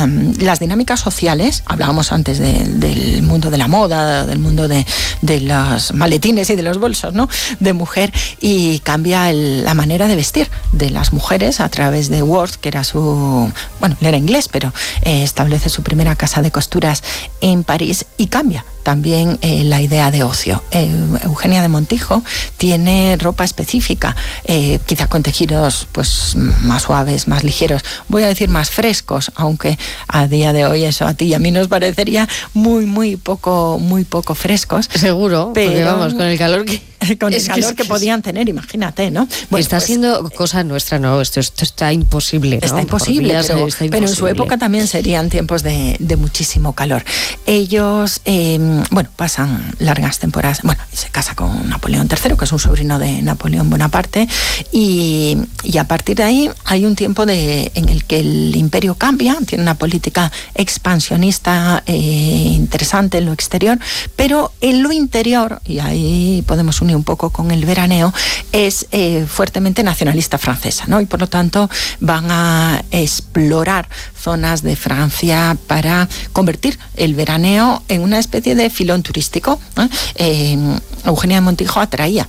las dinámicas sociales. Hablábamos antes del mundo de la moda, del mundo de los maletines y de los bolsos, ¿no?, de mujer, y cambia la manera de vestir de las mujeres a través de Worth, que era él era inglés, pero establece su primera casa de costuras en París, y cambia también la idea de ocio. Eugenia de Montijo tiene ropa específica, quizá con tejidos pues más suaves, más ligeros, voy a decir más frescos, aunque a día de hoy eso a ti y a mí nos parecería muy poco frescos. Seguro, pero porque vamos, con el calor que... Con el calor que podían tener, imagínate, ¿no? Bueno, está siendo cosa nuestra, ¿no? Esto está imposible, ¿no? Está imposible, pero en su época también serían tiempos de muchísimo calor. Ellos, pasan largas temporadas. Se casa con Napoleón III, que es un sobrino de Napoleón Bonaparte, y a partir de ahí hay un tiempo en el que el imperio cambia, tiene una política expansionista interesante en lo exterior, pero en lo interior, y ahí podemos unir un poco con el veraneo, es fuertemente nacionalista francesa, ¿no? Y por lo tanto van a explorar zonas de Francia para convertir el veraneo en una especie de filón turístico, ¿no? Eugenia de Montijo atraía,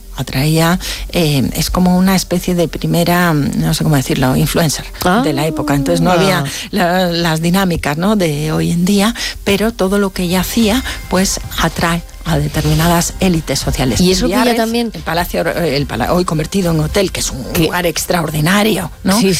es como una especie de primera, no sé cómo decirlo, influencer de la época. Entonces no había las dinámicas, ¿no?, de hoy en día, pero todo lo que ella hacía pues atrae a determinadas élites sociales. Y eso pilla también... El palacio, hoy convertido en hotel, que es un lugar extraordinario, ¿no? Sí.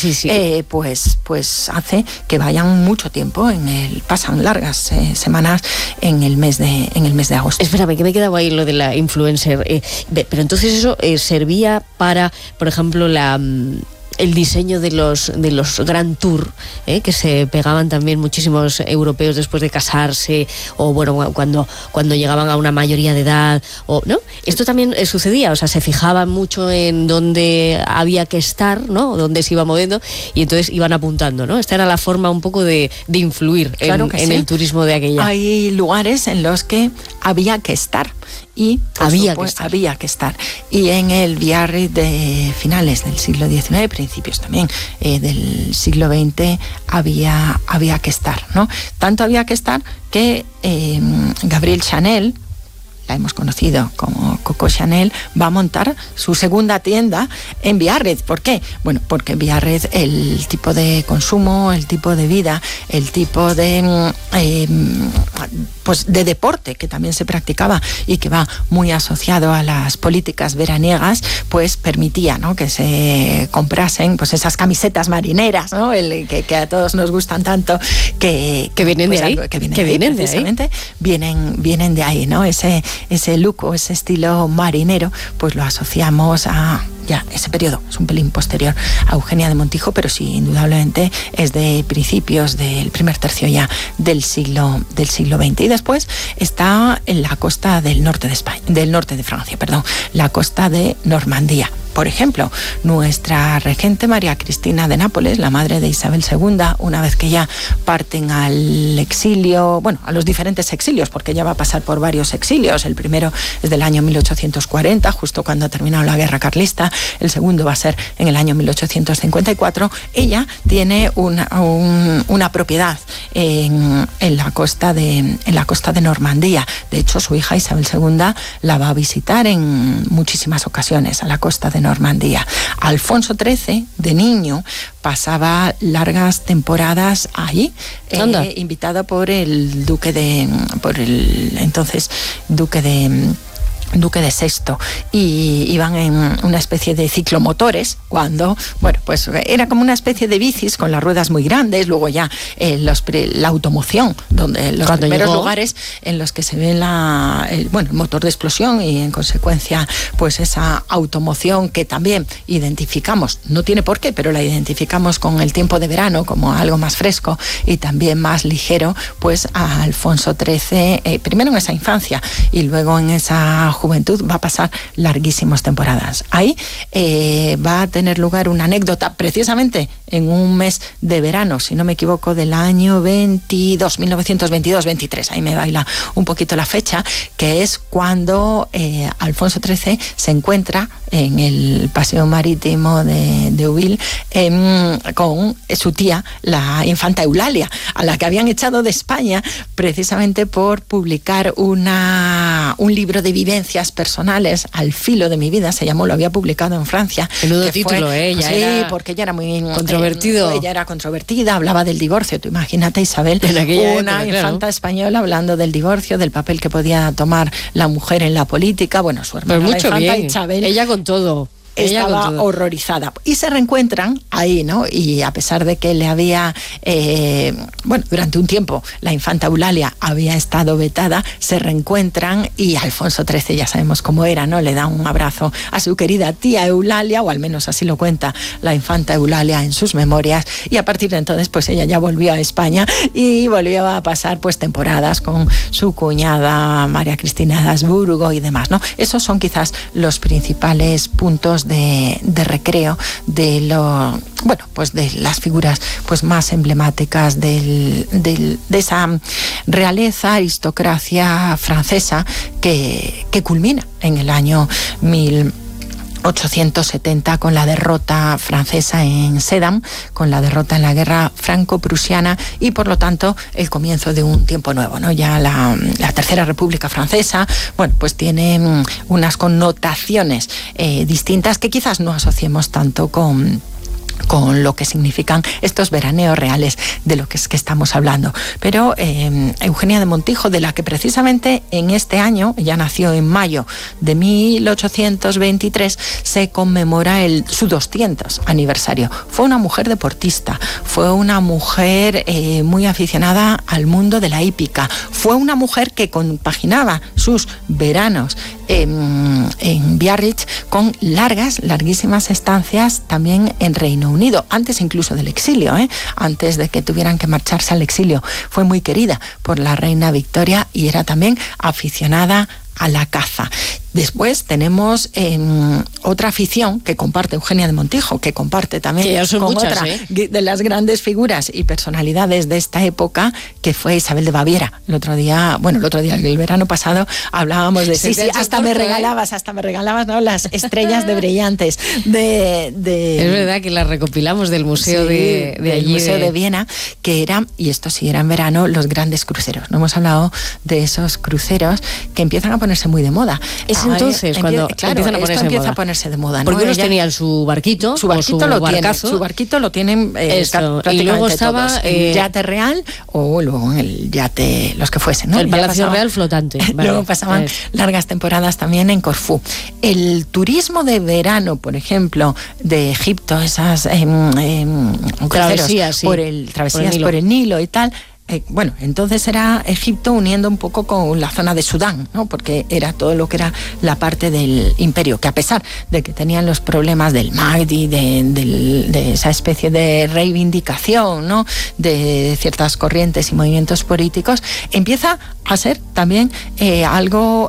Pues hace que vayan mucho tiempo, pasan largas semanas en el mes de agosto. Espérame, que me he quedado ahí lo de la influencer. Pero entonces eso servía para, por ejemplo, el diseño de los Grand Tour, que se pegaban también muchísimos europeos después de casarse, o cuando llegaban a una mayoría de edad, ¿no? Esto también sucedía, o sea, se fijaban mucho en dónde había que estar, ¿no?, dónde se iba moviendo, y entonces iban apuntando, ¿no? Esta era la forma un poco de influir en el turismo de aquella. Hay lugares en los que había que estar. Y había que estar. Y en el Biarritz de finales del siglo XIX, principios también del siglo XX, había que estar, ¿no? Tanto había que estar que Gabrielle Chanel, la hemos conocido como Coco Chanel, va a montar su segunda tienda en Biarritz. ¿Por qué? Bueno, porque en Biarritz el tipo de consumo, el tipo de vida, el tipo de de deporte que también se practicaba y que va muy asociado a las políticas veraniegas, pues permitía, ¿no?, que se comprasen pues esas camisetas marineras, ¿no?, que a todos nos gustan tanto, que vienen de ahí, vienen de ahí, ¿no? Ese look o ese estilo marinero, pues lo asociamos a ese periodo. Es un pelín posterior a Eugenia de Montijo, pero sí, indudablemente es de principios del primer tercio ya del siglo XX. Y después está en la costa del norte de Francia, la costa de Normandía. Por ejemplo, nuestra regente María Cristina de Nápoles, la madre de Isabel II, una vez que ya parten al exilio, a los diferentes exilios, porque ella va a pasar por varios exilios. El primero es del año 1840, justo cuando ha terminado la guerra carlista. El segundo va a ser en el año 1854. Ella tiene una propiedad en la costa de Normandía. De hecho, su hija Isabel II la va a visitar en muchísimas ocasiones a la costa de Normandía. Alfonso XIII, de niño, pasaba largas temporadas allí, invitado por el entonces Duque de Sexto, y iban en una especie de ciclomotores cuando, pues era como una especie de bicis con las ruedas muy grandes. Luego ya la automoción, donde los primeros lugares en los que se ve el motor de explosión, y en consecuencia pues esa automoción que también identificamos, no tiene por qué, pero la identificamos con el tiempo de verano como algo más fresco y también más ligero, pues a Alfonso XIII, primero en esa infancia y luego en esa juventud, va a pasar larguísimas temporadas. Ahí va a tener lugar una anécdota, precisamente en un mes de verano, si no me equivoco, del año 1922-23, ahí me baila un poquito la fecha, que es cuando Alfonso XIII se encuentra en el paseo marítimo de Deauville con su tía, la infanta Eulalia, a la que habían echado de España precisamente por publicar un libro de vivencias personales, Al filo de mi vida se llamó, lo había publicado en Francia. Menudo título, ella sí, era porque ella era muy controvertido. Ella era controvertida, hablaba del divorcio. Tú imagínate, Isabel, una infanta española hablando del divorcio, del papel que podía tomar la mujer en la política. Bueno, su hermana, pues mucho la infanta bien. Isabel, ella con todo. Estaba horrorizada. Y se reencuentran ahí, ¿no? Y a pesar de que le había, durante un tiempo la infanta Eulalia había estado vetada, se reencuentran y Alfonso XIII, ya sabemos cómo era, ¿no? Le da un abrazo a su querida tía Eulalia, o al menos así lo cuenta la infanta Eulalia en sus memorias, y a partir de entonces pues ella ya volvió a España y volvió a pasar pues temporadas con su cuñada María Cristina de Habsburgo y demás, ¿no? Esos son quizás los principales puntos de recreo de las figuras pues más emblemáticas de esa realeza, aristocracia francesa que culmina en el año 1870 con la derrota francesa en Sedan, con la derrota en la guerra franco-prusiana y por lo tanto el comienzo de un tiempo nuevo, ¿no? Ya la Tercera República Francesa, pues tiene unas connotaciones distintas que quizás no asociemos tanto con lo que significan estos veraneos reales de lo que es que estamos hablando. Pero Eugenia de Montijo, de la que precisamente en este año, ella nació en mayo de 1823, se conmemora su 200 aniversario. Fue una mujer deportista, fue una mujer muy aficionada al mundo de la hípica, fue una mujer que compaginaba sus veranos en Biarritz con larguísimas estancias también en Reino Unido, antes incluso del exilio, antes de que tuvieran que marcharse al exilio. Fue muy querida por la reina Victoria y era también aficionada a la caza. Después tenemos otra afición que comparte Eugenia de Montijo, que comparte también con muchas, otra de las grandes figuras y personalidades de esta época, que fue Isabel de Baviera. El otro día, el verano pasado, hablábamos de hasta me regalabas, ¿no? Las estrellas de brillantes de Es verdad que las recopilamos del museo de allí. Del Museo de Viena, que eran, y esto sí era en verano, los grandes cruceros. No hemos hablado de esos cruceros que empiezan a ponerse muy de moda. Entonces, cuando empiezan a ponerse empieza a ponerse de moda, ¿no? Porque unos tenían su barquito lo tienen y luego estaba el yate real o luego en el yate, los que fuesen, ¿no? El Palacio Real flotante. Luego pasaban largas temporadas también en Corfú. El turismo de verano, por ejemplo, de Egipto, esas travesías por el Nilo y tal. Entonces era Egipto uniendo un poco con la zona de Sudán, ¿no? Porque era todo lo que era la parte del imperio, que a pesar de que tenían los problemas del Mahdi, de esa especie de reivindicación, ¿no? De ciertas corrientes y movimientos políticos, empieza a ser también algo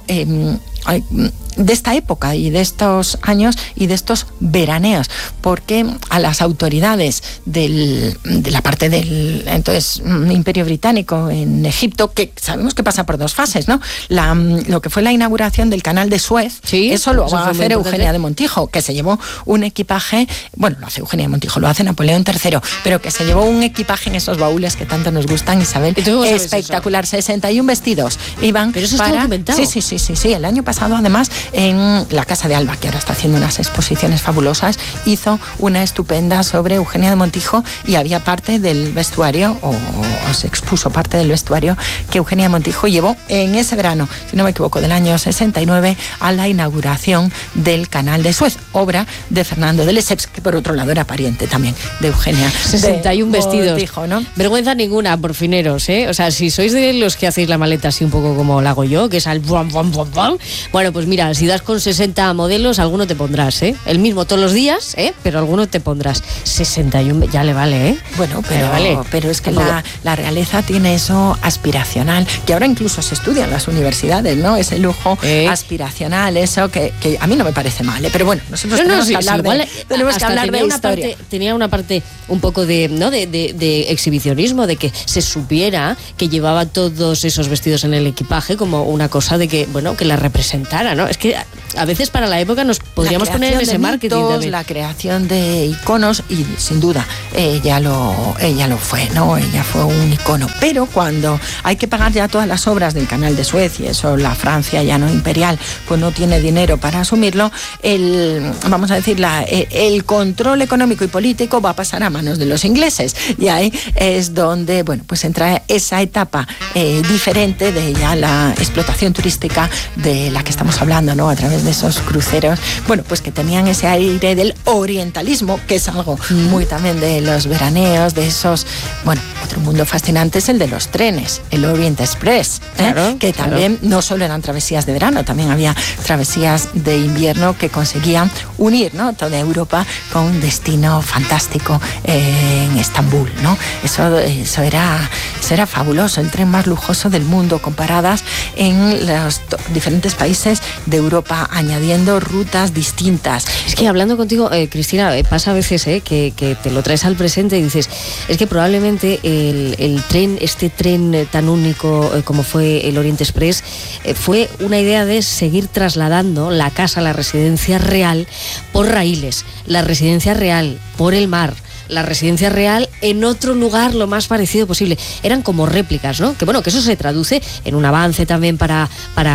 de esta época y de estos años y de estos veraneos, porque a las autoridades de la parte del entonces Imperio Británico en Egipto, que sabemos que pasa por dos fases, ¿no? Lo que fue la inauguración del canal de Suez, eso lo va a hacer Eugenia de Montijo, que se llevó un equipaje, lo hace Eugenia de Montijo, lo hace Napoleón III, pero que se llevó un equipaje en esos baúles que tanto nos gustan, Isabel, espectacular, 61 vestidos iban. Pero eso está documentado. Sí, el año pasado además en la Casa de Alba, que ahora está haciendo unas exposiciones fabulosas, hizo una estupenda sobre Eugenia de Montijo y había parte del vestuario, o se expuso parte del vestuario que Eugenia de Montijo llevó en ese verano, si no me equivoco, del año 69 a la inauguración del Canal de Suez, obra de Fernando de Lesseps, que por otro lado era pariente también de Eugenia 61 de vestidos. Montijo, ¿no? Vergüenza ninguna, porfineros, ¿eh? O sea, si sois de los que hacéis la maleta así un poco como la hago yo, que es al bum, bum, bum, bum, bueno, pues mira, si das con 60 modelos, alguno te pondrás, ¿eh? El mismo todos los días, pero alguno te pondrás. 61 ya le vale, ¿eh? Bueno, pero es que la realeza tiene eso aspiracional, que ahora incluso se estudia en las universidades, ¿no? Ese lujo aspiracional, eso que a mí no me parece mal, ¿eh? Pero bueno, nosotros tenemos que hablar de historia. Tenía una parte un poco de exhibicionismo, de que se supiera que llevaba todos esos vestidos en el equipaje como una cosa de que, bueno, que la representara, ¿no? Es que a veces para la época nos podríamos poner en ese marketing también. La creación de iconos, y sin duda ella lo fue, ¿no? Ella fue un icono. Pero cuando hay que pagar ya todas las obras del Canal de Suez, y eso la Francia ya no imperial pues no tiene dinero para asumirlo, el control económico y político va a pasar a manos de los ingleses, y ahí es donde, bueno, pues entra esa etapa diferente de ya la explotación turística de la que estamos hablando, ¿no? A través de esos cruceros, bueno, pues que tenían ese aire del orientalismo, que es algo muy también de los veraneos, de esos, bueno, otro mundo fascinante es el de los trenes, el Orient Express, que también no solo eran travesías de verano, también había travesías de invierno que conseguían unir, ¿no? Toda Europa con un destino fantástico en Estambul, ¿no? Eso era fabuloso, el tren más lujoso del mundo, comparadas en los diferentes países de Europa, añadiendo rutas distintas. Es que hablando contigo, Cristina, pasa a veces que te lo traes al presente y dices, es que probablemente este tren tan único como fue el Orient Express, fue una idea de seguir trasladando la casa, la residencia real, por raíles, la residencia real por el mar, la residencia real en otro lugar lo más parecido posible. Eran como réplicas, ¿no? Que bueno, que eso se traduce en un avance también para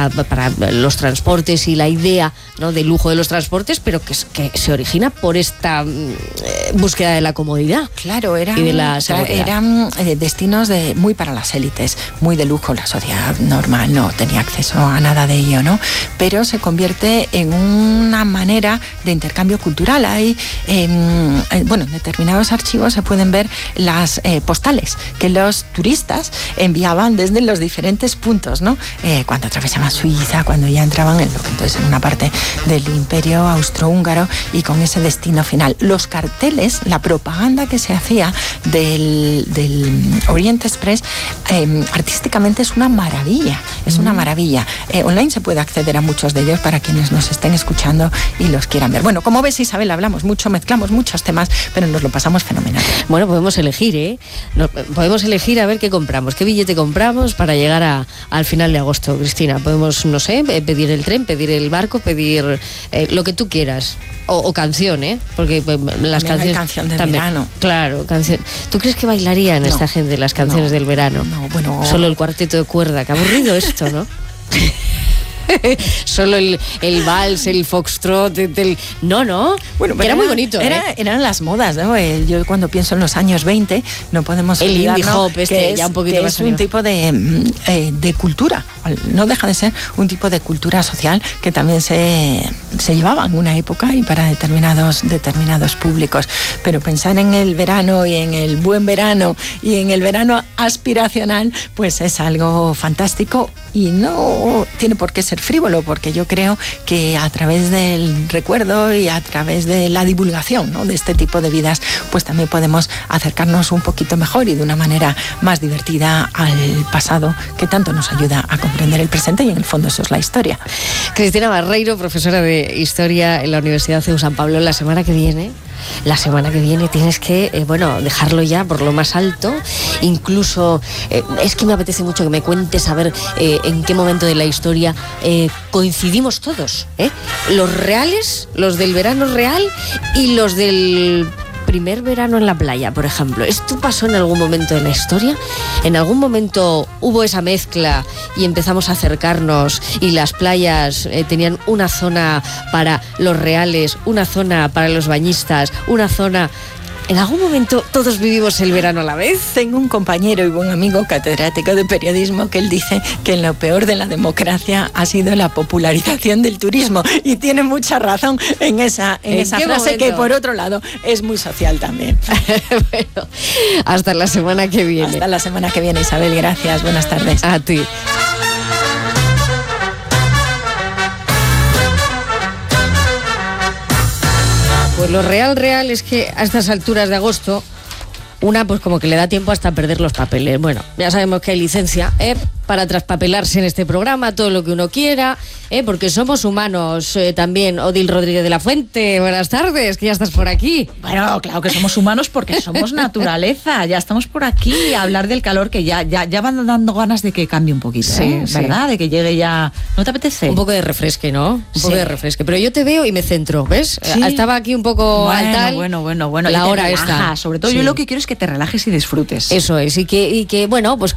los transportes y la idea, ¿no?, del lujo de los transportes, pero que se origina por esta búsqueda de la comodidad. Claro, y de la seguridad. Eran destinos muy para las élites, muy de lujo. La sociedad normal no tenía acceso a nada de ello, ¿no? Pero se convierte en una manera de intercambio cultural. Hay, en determinados archivos se pueden ver las postales que los turistas enviaban desde los diferentes puntos, ¿no? Cuando atravesaban Suiza, cuando ya entraban en lo que entonces era una parte del Imperio Austrohúngaro, y con ese destino final. Los carteles, la propaganda que se hacía del Orient Express, artísticamente es una maravilla, una maravilla. Online se puede acceder a muchos de ellos para quienes nos estén escuchando y los quieran ver. Bueno, como ves, Isabel, hablamos mucho, mezclamos muchos temas, pero nos lo pasamos fenomenal. Bueno, podemos elegir, podemos elegir a ver qué compramos, qué billete compramos para llegar al final de agosto, Cristina. Podemos, no sé, pedir el tren, pedir el barco, pedir lo que tú quieras. O canción, porque las canciones... canción de también, verano. Claro, canción. ¿Tú crees que bailarían esta gente las canciones del verano? No, bueno... Solo el cuarteto de cuerda, qué aburrido esto, ¿no? Solo el vals, el foxtrot, no. Bueno, pero era muy bonito. Eran las modas, ¿no? Yo cuando pienso en los años 20, no podemos olvidar, el indie hop, que ya un poquito más es un tipo de cultura, no deja de ser un tipo de cultura social que también se llevaba en una época y para determinados públicos. Pero pensar en el verano y en el buen verano y en el verano aspiracional, pues es algo fantástico, y no tiene por qué ser frívolo, porque yo creo que a través del recuerdo y a través de la divulgación, ¿no?, de este tipo de vidas, pues también podemos acercarnos un poquito mejor y de una manera más divertida al pasado, que tanto nos ayuda a comprender el presente, y en el fondo eso es la historia. Cristina Barreiro, profesora de Historia en la Universidad CEU San Pablo. La semana que viene tienes que, dejarlo ya por lo más alto. Incluso, es que me apetece mucho que me cuentes a ver en qué momento de la historia coincidimos todos, los reales, los del verano real y los del primer verano en la playa, por ejemplo. ¿Esto pasó en algún momento de la historia? ¿En algún momento hubo esa mezcla y empezamos a acercarnos y las playas tenían una zona para los reales, una zona para los bañistas, una zona... ¿En algún momento todos vivimos el verano a la vez? Tengo un compañero y buen amigo catedrático de periodismo que él dice que lo peor de la democracia ha sido la popularización del turismo, y tiene mucha razón en esa frase momento? Que por otro lado es muy social también. Bueno, hasta la semana que viene. Hasta la semana que viene, Isabel, gracias, buenas tardes. A ti. Pues lo real es que a estas alturas de agosto, una pues como que le da tiempo hasta perder los papeles. Bueno, ya sabemos que hay licencia para traspapelarse en este programa, todo lo que uno quiera, porque somos humanos también. Odil Rodríguez de la Fuente, buenas tardes, que ya estás por aquí. Bueno, claro que somos humanos porque somos naturaleza, ya estamos por aquí a hablar del calor que ya van dando ganas de que cambie un poquito, sí. ¿verdad? De que llegue ya... ¿No te apetece? Un poco de refresque, ¿no? Un poco de refresque. Pero yo te veo y me centro, ¿ves? Sí. Estaba aquí un poco al tal. Bueno. La hora esta. Sobre todo yo lo que quiero es que te relajes y disfrutes. Eso es, y que bueno, pues